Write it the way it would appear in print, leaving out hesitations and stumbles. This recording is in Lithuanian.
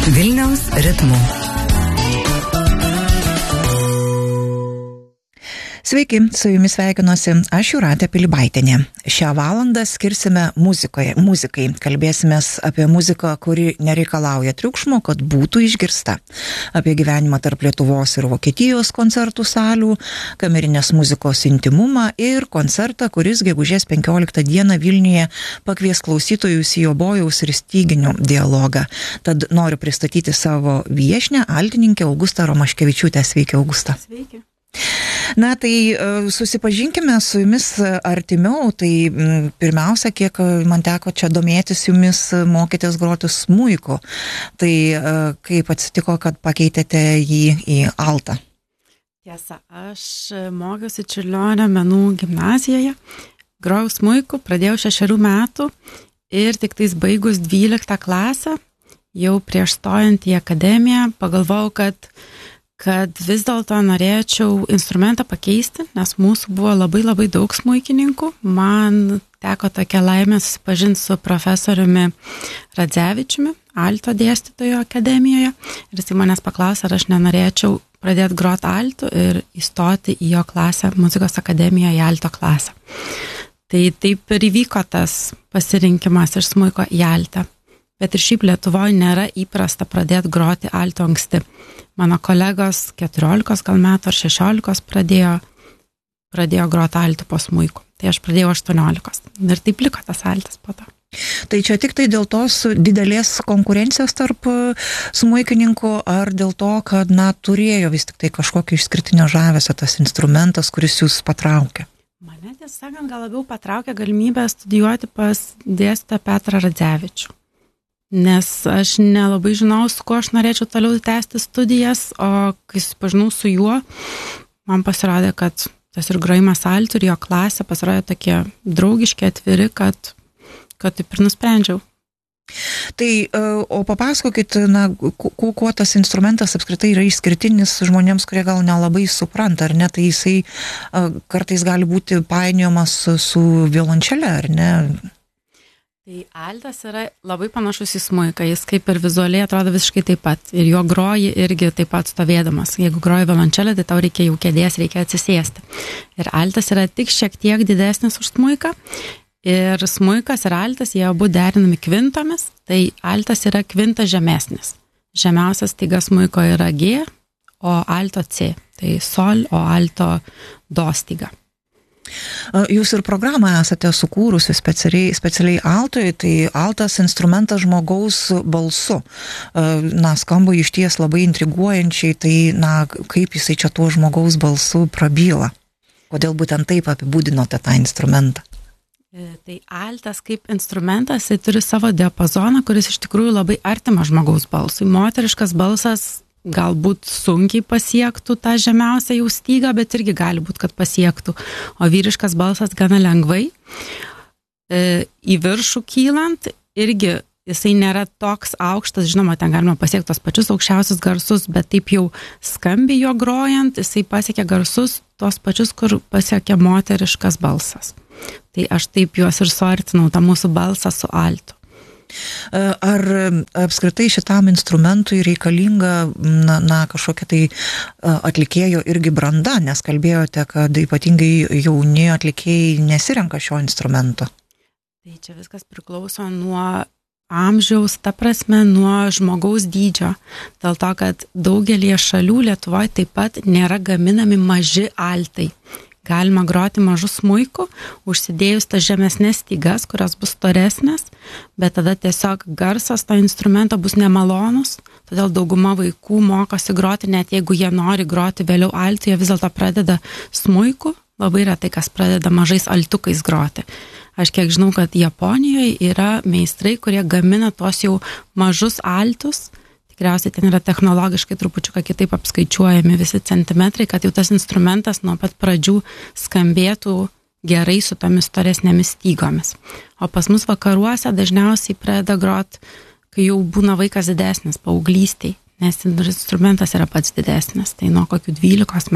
Vilniaus ritmu. Sveiki, su jumis sveikinuosi aš Jūratė Pilibaitienė. Šią valandą skirsime muzikai. Kalbėsimės apie muziką, kuri nereikalauja triukšmo, kad būtų išgirsta. Apie gyvenimą tarp Lietuvos ir Vokietijos koncertų salių, kamerinės muzikos intimumą ir koncertą, kuris gegužės 15 dieną Vilniuje pakvies klausytojus į obojaus ir styginių dialogą. Tad noriu pristatyti savo viešnią, altininkę Augustą Romaškevičiūtę. Sveiki, Augusta. Sveiki. Na, tai susipažinkime su jumis artimiau. Tai pirmiausia, kiek man teko čia domėtis jumis, mokytis groti smuiku. Tai kaip atsitiko, kad pakeitėte jį į altą? Tiesa, aš mokiausi Čiurlionio menų gimnazijoje, grojau smuiku, pradėjau 6 metų ir tik tais baigus 12 klasę, jau prieš stojant į akademiją, pagalvojau, kad vis dėlto norėčiau instrumentą pakeisti, nes mūsų buvo labai daug smuikininkų. Man teko tokia laimė susipažinti su profesoriumi Radzevičiumi, alto dėstytojo akademijoje. Ir jis manęs paklausė, ar aš nenorėčiau pradėti groti altu ir įstoti į jo klasę, muzikos akademijoje į alto klasę. Tai taip ir įvyko tas pasirinkimas iš smuiko į altą. Bet ir šiaip Lietuvoje nėra įprasta pradėti groti alto anksti. Mano kolegos 14 gal metų ar 16 pradėjo groti altu po smuiku. Tai aš pradėjau 18. Ir taip liko tas altas po to. Tai čia tik tai dėl tos didelės konkurencijos tarp smuikininkų ar dėl to, kad turėjo vis tik tai kažkokio išskirtinio žavesio tas instrumentas, kuris jūs patraukė? Mane tiesą sakant gal labiau patraukė galimybę studijuoti pas dėstytoją Petrą Radzevičių. Nes aš nelabai žinau, su kuo aš norėčiau toliau tęsti studijas, o kai susipažinau su juo, man pasirodė, kad tas ir grojimas altu ir jo klasė pasirodė tokie draugiški, atviri, kad taip ir nusprendžiau. Tai, o papasakokit, kuo tas instrumentas apskritai yra išskirtinis žmonėms, kurie gal nelabai supranta, ar ne, tai jisai kartais gali būti painiojamas su violončele, ar ne? Tai altas yra labai panašus į smuiką, jis kaip ir vizualiai atrodo visiškai taip pat ir jo groji irgi taip pat stovėdamas. Jeigu groji violončelę, tai tau reikia jau kėdės, reikia atsisėsti. Ir altas yra tik šiek tiek didesnis už smuiką ir smuikas ir altas, jie abu derinami kvintomis, tai altas yra kvintas žemesnis. Žemiausias styga smuiko yra G, o alto C, tai sol, o alto do styga. Jūs ir programą esate sukūrusi specialiai altui, tai altas instrumentas žmogaus balsu. Skamba išties labai intriguojančiai, tai kaip jisai čia tuo žmogaus balsu prabyla? Kodėl būtent taip apibūdinote tą instrumentą? Tai altas kaip instrumentas, jis turi savo diapazoną, kuris iš tikrųjų labai artimas žmogaus balsui. Moteriškas balsas galbūt sunkiai pasiektų tą žemiausią jau stygą, bet irgi gali būti, kad pasiektų. O vyriškas balsas gana lengvai. Į viršų kylant, irgi jisai nėra toks aukštas, žinoma, ten galima pasiekti tos pačius aukščiausius garsus, bet taip jau skambiai jo grojant, jisai pasiekia garsus tos pačius, kur pasiekia moteriškas balsas. Tai aš taip juos ir suartinau, tą mūsų balsą su altu. Ar apskritai šitam instrumentui reikalinga kažkokia tai atlikėjo irgi branda, nes kalbėjote, kad ypatingai jauni atlikėjai nesirenka šio instrumento? Tai čia viskas priklauso nuo amžiaus, ta prasme nuo žmogaus dydžio. Dėl to, kad daugelie šalių Lietuvoje taip pat nėra gaminami maži altai. Galima groti mažu smuiku, užsidėjus tas žemesnės stygas, kurios bus storesnės, bet tada tiesiog garsas to instrumento bus nemalonus, todėl dauguma vaikų mokosi groti, net jeigu jie nori groti vėliau altu, jie vis dėlto pradeda smuiku, labai retai kas pradeda mažais altukais groti. Aš kiek žinau, kad Japonijoje yra meistrai, kurie gamina tuos jau mažus altus. Tikriausiai ten yra technologiškai trupučiuką kitaip apskaičiuojami visi centimetrai, kad jau tas instrumentas nuo pat pradžių skambėtų gerai su tomis storesnėmis stygomis. O pas mus vakaruose dažniausiai pradeda grot, kai jau būna vaikas didesnis, paauglystėj, nes instrumentas yra pats didesnis, tai nuo kokių 12 metų.